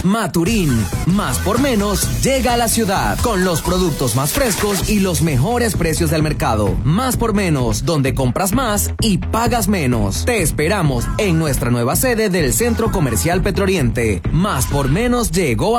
Maturín, más por menos llega a la ciudad con los productos más frescos y los mejores precios del mercado. Más por menos, donde compras más y pagas menos. Te esperamos en nuestra nueva sede del Centro Comercial Petroriente. Más por menos llegó a